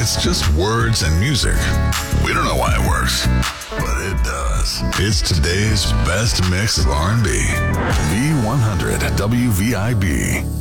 it's just words and music. We don't know why it works, but it does. It's today's best mix of R&B. V100 WVIB.